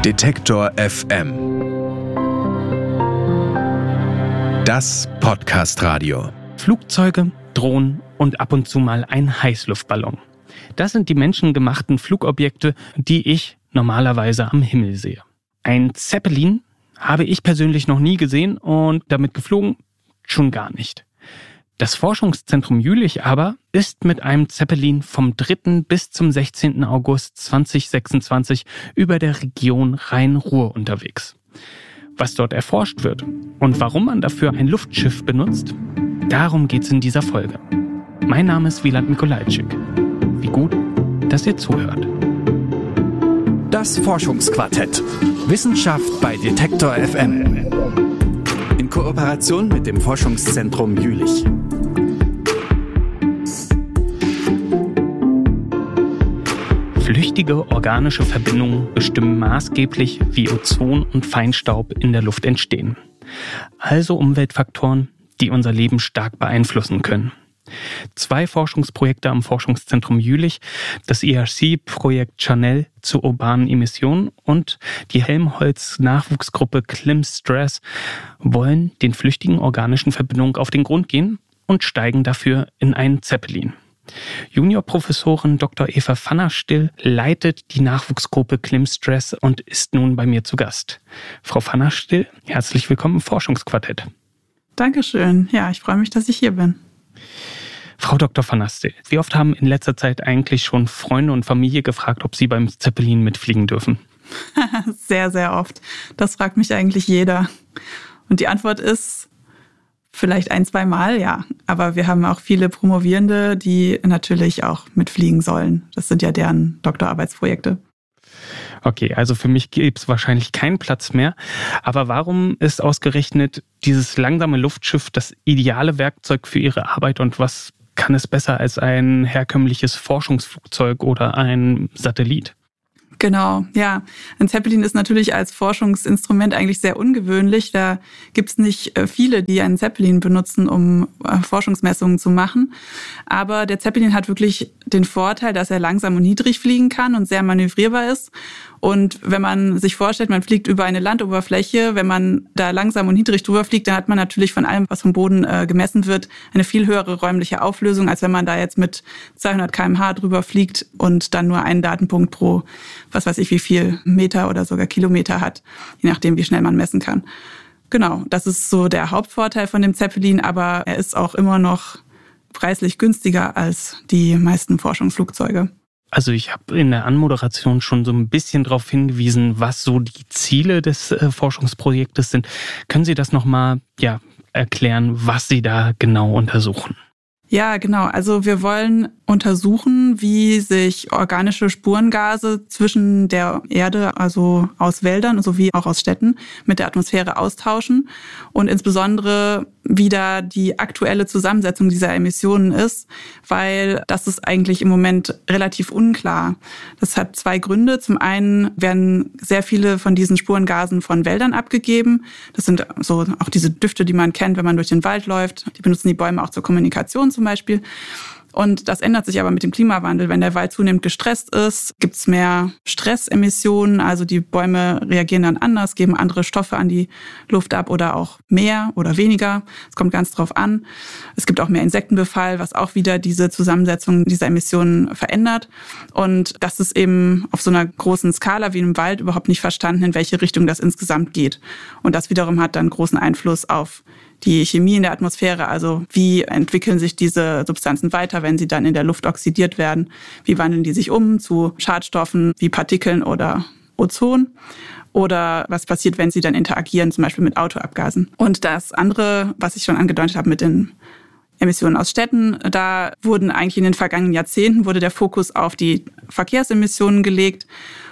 Detektor FM. Das Podcast-Radio. Flugzeuge, Drohnen und ab und zu mal ein Heißluftballon. Das sind die menschengemachten Flugobjekte, die ich normalerweise am Himmel sehe. Ein Zeppelin habe ich persönlich noch nie gesehen und damit geflogen schon gar nicht. Das Forschungszentrum Jülich aber ist mit einem Zeppelin vom 3. bis zum 16. August 2026 über der Region Rhein-Ruhr unterwegs. Was dort erforscht wird und warum man dafür ein Luftschiff benutzt, darum geht's in dieser Folge. Mein Name ist Wieland Mikolajczyk. Wie gut, dass ihr zuhört. Das Forschungsquartett. Wissenschaft bei Detektor FM. In Kooperation mit dem Forschungszentrum Jülich. Flüchtige organische Verbindungen bestimmen maßgeblich, wie Ozon und Feinstaub in der Luft entstehen. Also Umweltfaktoren, die unser Leben stark beeinflussen können. 2 Forschungsprojekte am Forschungszentrum Jülich, das ERC-Projekt Chanel zu urbanen Emissionen und die Helmholtz-Nachwuchsgruppe Klim-Stress wollen den flüchtigen organischen Verbindungen auf den Grund gehen und steigen dafür in einen Zeppelin. Juniorprofessorin Dr. Eva Pfannerstill leitet die Nachwuchsgruppe Klim-Stress und ist nun bei mir zu Gast. Frau Pfannerstill, herzlich willkommen im Forschungsquartett. Dankeschön. Ja, ich freue mich, dass ich hier bin. Frau Dr. Pfannerstill, wie oft haben in letzter Zeit eigentlich schon Freunde und Familie gefragt, ob sie beim Zeppelin mitfliegen dürfen? Sehr, sehr oft. Das fragt mich eigentlich jeder. Und die Antwort ist vielleicht 1-2 Mal, ja. Aber wir haben auch viele Promovierende, die natürlich auch mitfliegen sollen. Das sind ja deren Doktorarbeitsprojekte. Okay, also für mich gibt es wahrscheinlich keinen Platz mehr. Aber warum ist ausgerechnet dieses langsame Luftschiff das ideale Werkzeug für Ihre Arbeit und was kann es besser als ein herkömmliches Forschungsflugzeug oder ein Satellit? Genau, ja. Ein Zeppelin ist natürlich als Forschungsinstrument eigentlich sehr ungewöhnlich. Da gibt's nicht viele, die einen Zeppelin benutzen, um Forschungsmessungen zu machen. Aber der Zeppelin hat wirklich den Vorteil, dass er langsam und niedrig fliegen kann und sehr manövrierbar ist. Und wenn man sich vorstellt, man fliegt über eine Landoberfläche, wenn man da langsam und niedrig drüber fliegt, dann hat man natürlich von allem, was vom Boden gemessen wird, eine viel höhere räumliche Auflösung, als wenn man da jetzt mit 200 km/h drüber fliegt und dann nur einen Datenpunkt pro, was weiß ich, wie viel Meter oder sogar Kilometer hat, je nachdem, wie schnell man messen kann. Genau, das ist so der Hauptvorteil von dem Zeppelin, aber er ist auch immer noch preislich günstiger als die meisten Forschungsflugzeuge. Also ich habe in der Anmoderation schon so ein bisschen darauf hingewiesen, was so die Ziele des Forschungsprojektes sind. Können Sie das nochmal erklären, was Sie da genau untersuchen? Ja, genau. Also wir wollen untersuchen, wie sich organische Spurengase zwischen der Erde, also aus Wäldern sowie auch aus Städten, mit der Atmosphäre austauschen und insbesondere wie da die aktuelle Zusammensetzung dieser Emissionen ist, weil das ist eigentlich im Moment relativ unklar. Das hat 2 Gründe. Zum einen werden sehr viele von diesen Spurengasen von Wäldern abgegeben. Das sind so auch diese Düfte, die man kennt, wenn man durch den Wald läuft. Die benutzen die Bäume auch zur Kommunikation zum Beispiel. Und das ändert sich aber mit dem Klimawandel. Wenn der Wald zunehmend gestresst ist, gibt es mehr Stressemissionen. Also die Bäume reagieren dann anders, geben andere Stoffe an die Luft ab oder auch mehr oder weniger. Es kommt ganz drauf an. Es gibt auch mehr Insektenbefall, was auch wieder diese Zusammensetzung dieser Emissionen verändert. Und das ist eben auf so einer großen Skala wie im Wald überhaupt nicht verstanden, in welche Richtung das insgesamt geht. Und das wiederum hat dann großen Einfluss auf die Chemie in der Atmosphäre, also wie entwickeln sich diese Substanzen weiter, wenn sie dann in der Luft oxidiert werden? Wie wandeln die sich um zu Schadstoffen wie Partikeln oder Ozon? Oder was passiert, wenn sie dann interagieren, zum Beispiel mit Autoabgasen? Und das andere, was ich schon angedeutet habe mit den Emissionen aus Städten, da wurden eigentlich in den vergangenen Jahrzehnten wurde der Fokus auf die Verkehrsemissionen gelegt.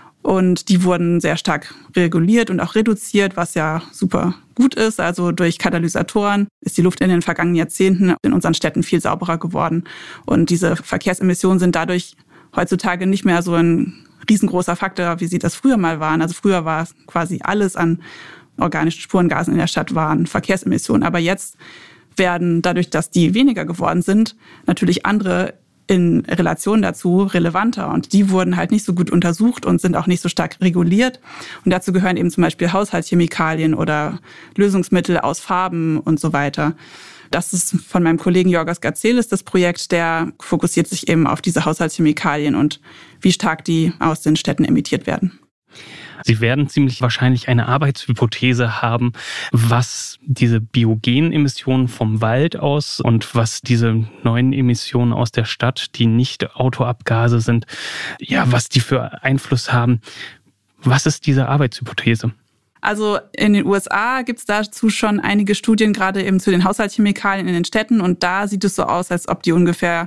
Und die wurden sehr stark reguliert und auch reduziert, was ja super gut ist. Also durch Katalysatoren ist die Luft in den vergangenen Jahrzehnten in unseren Städten viel sauberer geworden. Und diese Verkehrsemissionen sind dadurch heutzutage nicht mehr so ein riesengroßer Faktor, wie sie das früher mal waren. Also früher war es quasi alles an organischen Spurengasen in der Stadt waren Verkehrsemissionen. Aber jetzt werden dadurch, dass die weniger geworden sind, natürlich andere in Relation dazu relevanter. Und die wurden halt nicht so gut untersucht und sind auch nicht so stark reguliert. Und dazu gehören eben zum Beispiel Haushaltschemikalien oder Lösungsmittel aus Farben und so weiter. Das ist von meinem Kollegen Jorgos Garzelis das Projekt, der fokussiert sich eben auf diese Haushaltschemikalien und wie stark die aus den Städten emittiert werden. Sie werden ziemlich wahrscheinlich eine Arbeitshypothese haben, was diese biogenen Emissionen vom Wald aus und was diese neuen Emissionen aus der Stadt, die nicht Autoabgase sind, ja, was die für Einfluss haben. Was ist diese Arbeitshypothese? Also in den USA gibt es dazu schon einige Studien, gerade eben zu den Haushaltschemikalien in den Städten. Und da sieht es so aus, als ob die ungefähr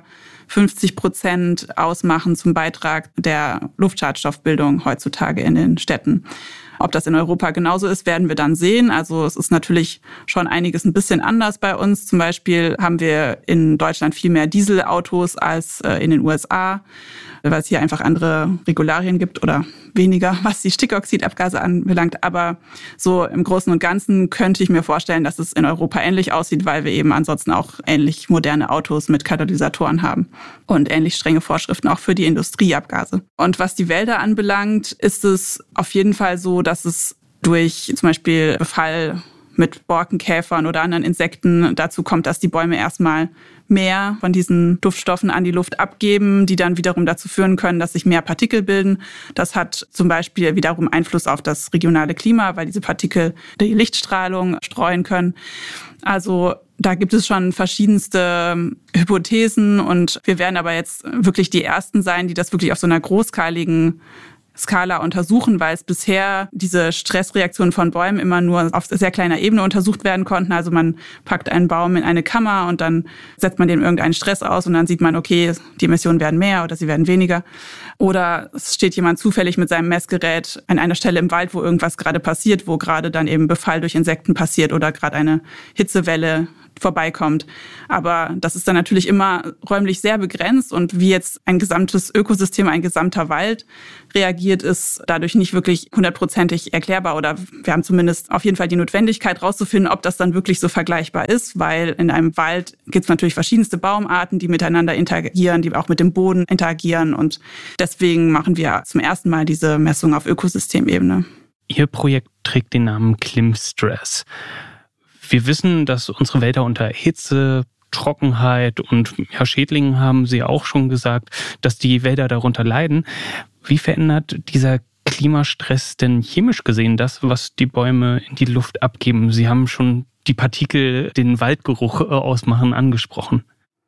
50% ausmachen zum Beitrag der Luftschadstoffbildung heutzutage in den Städten. Ob das in Europa genauso ist, werden wir dann sehen. Also es ist natürlich schon einiges ein bisschen anders bei uns. Zum Beispiel haben wir in Deutschland viel mehr Dieselautos als in den USA, weil es hier einfach andere Regularien gibt oder weniger, was die Stickoxidabgase anbelangt. Aber so im Großen und Ganzen könnte ich mir vorstellen, dass es in Europa ähnlich aussieht, weil wir eben ansonsten auch ähnlich moderne Autos mit Katalysatoren haben und ähnlich strenge Vorschriften auch für die Industrieabgase. Und was die Wälder anbelangt, ist es auf jeden Fall so, dass es durch zum Beispiel Befall mit Borkenkäfern oder anderen Insekten dazu kommt, dass die Bäume erstmal mehr von diesen Duftstoffen an die Luft abgeben, die dann wiederum dazu führen können, dass sich mehr Partikel bilden. Das hat zum Beispiel wiederum Einfluss auf das regionale Klima, weil diese Partikel die Lichtstrahlung streuen können. Also da gibt es schon verschiedenste Hypothesen und wir werden aber jetzt wirklich die Ersten sein, die das wirklich auf so einer großskaligen Skala untersuchen, weil es bisher diese Stressreaktionen von Bäumen immer nur auf sehr kleiner Ebene untersucht werden konnten. Also man packt einen Baum in eine Kammer und dann setzt man dem irgendeinen Stress aus und dann sieht man, okay, die Emissionen werden mehr oder sie werden weniger. Oder es steht jemand zufällig mit seinem Messgerät an einer Stelle im Wald, wo irgendwas gerade passiert, wo gerade dann eben Befall durch Insekten passiert oder gerade eine Hitzewelle vorbeikommt. Aber das ist dann natürlich immer räumlich sehr begrenzt und wie jetzt ein gesamtes Ökosystem, ein gesamter Wald reagiert, ist dadurch nicht wirklich 100%ig erklärbar oder wir haben zumindest auf jeden Fall die Notwendigkeit rauszufinden, ob das dann wirklich so vergleichbar ist, weil in einem Wald gibt es natürlich verschiedenste Baumarten, die miteinander interagieren, die auch mit dem Boden interagieren und deswegen machen wir zum ersten Mal diese Messung auf Ökosystemebene. Ihr Projekt trägt den Namen Klimstress. Wir wissen, dass unsere Wälder unter Hitze, Trockenheit und Schädlingen, haben Sie auch schon gesagt, dass die Wälder darunter leiden. Wie verändert dieser Klimastress denn chemisch gesehen das, was die Bäume in die Luft abgeben? Sie haben schon die Partikel, den Waldgeruch ausmachen, angesprochen.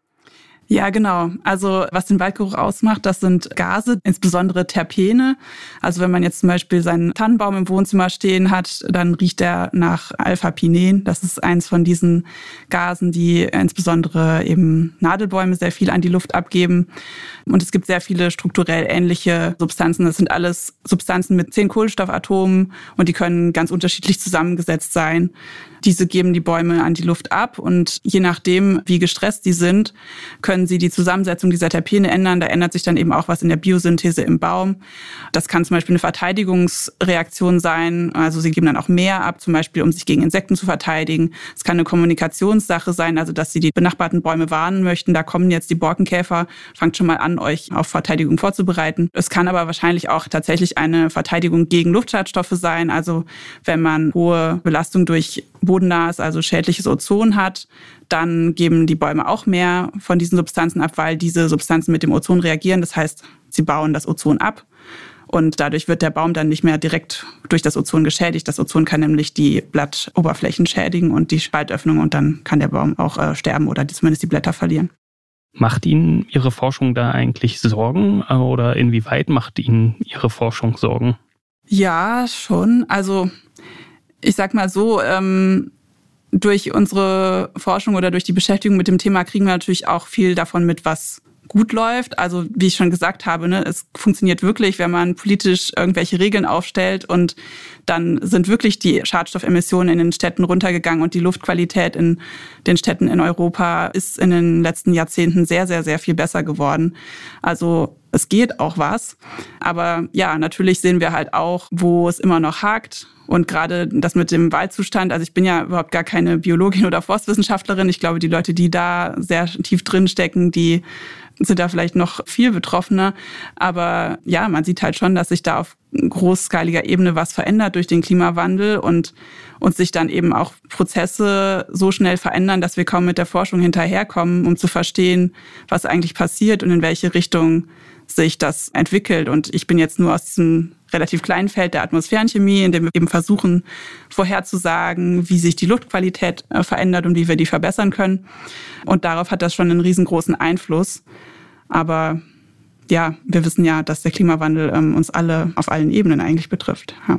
Ja, genau. Also was den Waldgeruch ausmacht, das sind Gase, insbesondere Terpene. Also wenn man jetzt zum Beispiel seinen Tannenbaum im Wohnzimmer stehen hat, dann riecht er nach Alpha-Pinen. Das ist eins von diesen Gasen, die insbesondere eben Nadelbäume sehr viel an die Luft abgeben. Und es gibt sehr viele strukturell ähnliche Substanzen. Das sind alles Substanzen mit 10 Kohlenstoffatomen und die können ganz unterschiedlich zusammengesetzt sein. Diese geben die Bäume an die Luft ab und je nachdem, wie gestresst die sind, können sie die Zusammensetzung dieser Terpene ändern. Da ändert sich dann eben auch was in der Biosynthese im Baum. Das kann zum Beispiel eine Verteidigungsreaktion sein. Also sie geben dann auch mehr ab, zum Beispiel um sich gegen Insekten zu verteidigen. Es kann eine Kommunikationssache sein, also dass sie die benachbarten Bäume warnen möchten. Da kommen jetzt die Borkenkäfer, fangt schon mal an, euch auf Verteidigung vorzubereiten. Es kann aber wahrscheinlich auch tatsächlich eine Verteidigung gegen Luftschadstoffe sein. Also wenn man hohe Belastung durch bodennahes, also schädliches Ozon hat, dann geben die Bäume auch mehr von diesen Substanzen ab, weil diese Substanzen mit dem Ozon reagieren. Das heißt, sie bauen das Ozon ab und dadurch wird der Baum dann nicht mehr direkt durch das Ozon geschädigt. Das Ozon kann nämlich die Blattoberflächen schädigen und die Spaltöffnung und dann kann der Baum auch sterben oder zumindest die Blätter verlieren. Macht Ihnen Ihre Forschung da eigentlich Sorgen oder inwieweit macht Ihnen Ihre Forschung Sorgen? Ja, schon. Also ich sag mal so, durch unsere Forschung oder durch die Beschäftigung mit dem Thema kriegen wir natürlich auch viel davon mit, was gut läuft. Also wie ich schon gesagt habe, es funktioniert wirklich, wenn man politisch irgendwelche Regeln aufstellt und dann sind wirklich die Schadstoffemissionen in den Städten runtergegangen und die Luftqualität in den Städten in Europa ist in den letzten Jahrzehnten sehr, sehr, sehr viel besser geworden. Also es geht auch was. Aber ja, natürlich sehen wir halt auch, wo es immer noch hakt, Und gerade das mit dem Waldzustand, also ich bin ja überhaupt gar keine Biologin oder Forstwissenschaftlerin. Ich glaube, die Leute, die da sehr tief drin stecken, die sind da vielleicht noch viel betroffener. Aber ja, man sieht halt schon, dass sich da auf großskaliger Ebene was verändert durch den Klimawandel und sich dann eben auch Prozesse so schnell verändern, dass wir kaum mit der Forschung hinterherkommen, um zu verstehen, was eigentlich passiert und in welche Richtung sich das entwickelt. Und ich bin jetzt nur aus diesem relativ kleinen Feld der Atmosphärenchemie, in dem wir eben versuchen, vorherzusagen, wie sich die Luftqualität verändert und wie wir die verbessern können. Und darauf hat das schon einen riesengroßen Einfluss. Aber ja, wir wissen ja, dass der Klimawandel uns alle auf allen Ebenen eigentlich betrifft. Ja.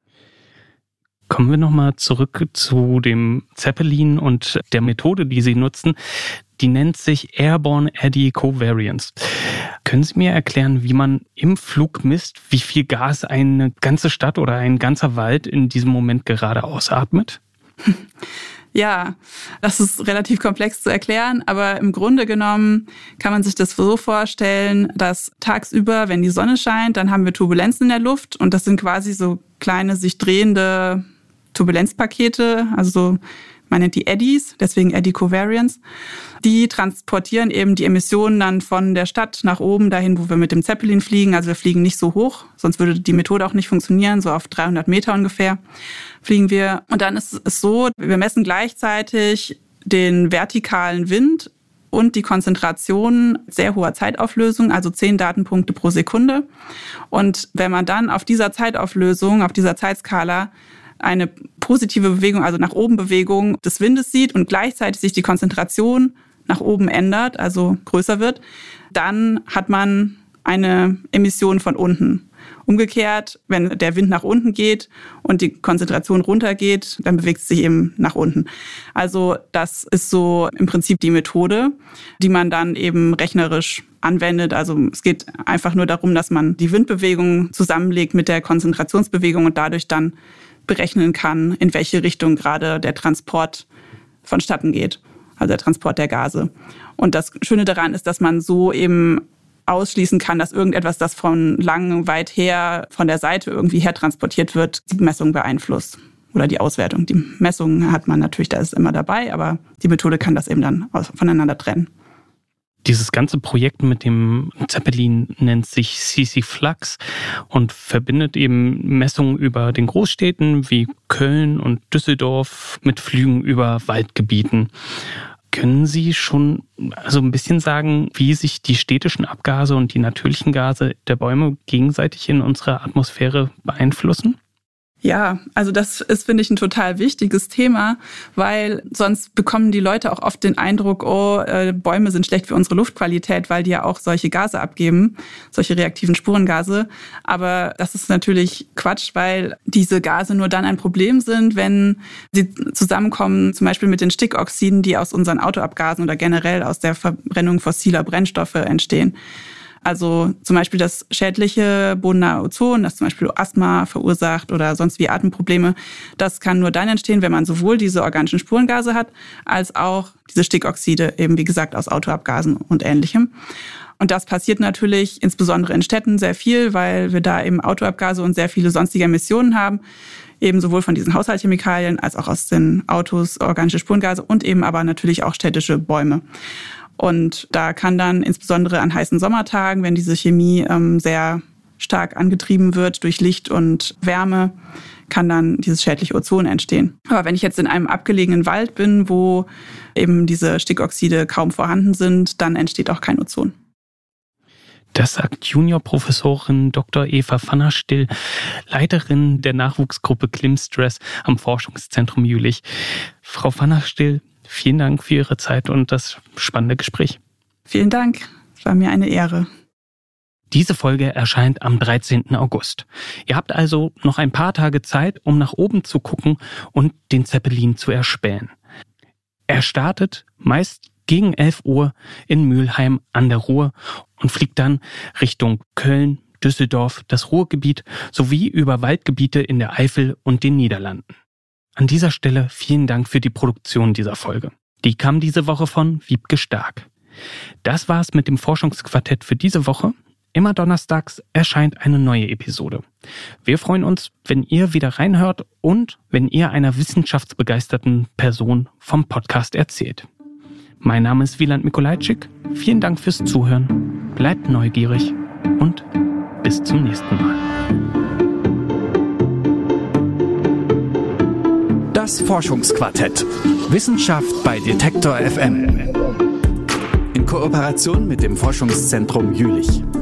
Kommen wir nochmal zurück zu dem Zeppelin und der Methode, die Sie nutzen. Die nennt sich Airborne Eddy Covariance. Können Sie mir erklären, wie man im Flug misst, wie viel Gas eine ganze Stadt oder ein ganzer Wald in diesem Moment gerade ausatmet? Ja, das ist relativ komplex zu erklären, aber im Grunde genommen kann man sich das so vorstellen, dass tagsüber, wenn die Sonne scheint, dann haben wir Turbulenzen in der Luft und das sind quasi so kleine, sich drehende Turbulenzpakete, also man nennt die Eddies, deswegen Eddy Covariance. Die transportieren eben die Emissionen dann von der Stadt nach oben, dahin, wo wir mit dem Zeppelin fliegen. Also wir fliegen nicht so hoch, sonst würde die Methode auch nicht funktionieren, so auf 300 Meter ungefähr fliegen wir. Und dann ist es so, wir messen gleichzeitig den vertikalen Wind und die Konzentration sehr hoher Zeitauflösung, also 10 Datenpunkte pro Sekunde. Und wenn man dann auf dieser Zeitauflösung, auf dieser Zeitskala eine positive Bewegung, also nach oben Bewegung des Windes sieht und gleichzeitig sich die Konzentration nach oben ändert, also größer wird, dann hat man eine Emission von unten. Umgekehrt, wenn der Wind nach unten geht und die Konzentration runtergeht, dann bewegt es sich eben nach unten. Also das ist so im Prinzip die Methode, die man dann eben rechnerisch anwendet. Also es geht einfach nur darum, dass man die Windbewegung zusammenlegt mit der Konzentrationsbewegung und dadurch dann berechnen kann, in welche Richtung gerade der Transport vonstatten geht, also der Transport der Gase. Und das Schöne daran ist, dass man so eben ausschließen kann, dass irgendetwas, das von lang weit her von der Seite irgendwie her transportiert wird, die Messung beeinflusst oder die Auswertung. Die Messung hat man natürlich, da ist immer dabei, aber die Methode kann das eben dann voneinander trennen. Dieses ganze Projekt mit dem Zeppelin nennt sich CC-Flux und verbindet eben Messungen über den Großstädten wie Köln und Düsseldorf mit Flügen über Waldgebieten. Können Sie schon also ein bisschen sagen, wie sich die städtischen Abgase und die natürlichen Gase der Bäume gegenseitig in unserer Atmosphäre beeinflussen? Ja, also das ist, finde ich, ein total wichtiges Thema, weil sonst bekommen die Leute auch oft den Eindruck, Bäume sind schlecht für unsere Luftqualität, weil die ja auch solche Gase abgeben, solche reaktiven Spurengase. Aber das ist natürlich Quatsch, weil diese Gase nur dann ein Problem sind, wenn sie zusammenkommen, zum Beispiel mit den Stickoxiden, die aus unseren Autoabgasen oder generell aus der Verbrennung fossiler Brennstoffe entstehen. Also zum Beispiel das schädliche bodennahe Ozon, das zum Beispiel Asthma verursacht oder sonst wie Atemprobleme, das kann nur dann entstehen, wenn man sowohl diese organischen Spurengase hat, als auch diese Stickoxide, eben wie gesagt aus Autoabgasen und Ähnlichem. Und das passiert natürlich insbesondere in Städten sehr viel, weil wir da eben Autoabgase und sehr viele sonstige Emissionen haben, eben sowohl von diesen Haushaltschemikalien als auch aus den Autos organische Spurengase und eben aber natürlich auch städtische Bäume. Und da kann dann insbesondere an heißen Sommertagen, wenn diese Chemie sehr stark angetrieben wird durch Licht und Wärme, kann dann dieses schädliche Ozon entstehen. Aber wenn ich jetzt in einem abgelegenen Wald bin, wo eben diese Stickoxide kaum vorhanden sind, dann entsteht auch kein Ozon. Das sagt Juniorprofessorin Dr. Eva Vannerstill, Leiterin der Nachwuchsgruppe Klimstress am Forschungszentrum Jülich. Frau Vannerstill, vielen Dank für Ihre Zeit und das spannende Gespräch. Vielen Dank, es war mir eine Ehre. Diese Folge erscheint am 13. August. Ihr habt also noch ein paar Tage Zeit, um nach oben zu gucken und den Zeppelin zu erspähen. Er startet meist gegen 11 Uhr in Mülheim an der Ruhr und fliegt dann Richtung Köln, Düsseldorf, das Ruhrgebiet sowie über Waldgebiete in der Eifel und den Niederlanden. An dieser Stelle vielen Dank für die Produktion dieser Folge. Die kam diese Woche von Wiebke Stark. Das war's mit dem Forschungsquartett für diese Woche. Immer donnerstags erscheint eine neue Episode. Wir freuen uns, wenn ihr wieder reinhört und wenn ihr einer wissenschaftsbegeisterten Person vom Podcast erzählt. Mein Name ist Wieland Mikolajczyk. Vielen Dank fürs Zuhören. Bleibt neugierig und bis zum nächsten Mal. Das Forschungsquartett. Wissenschaft bei Detektor FM. In Kooperation mit dem Forschungszentrum Jülich.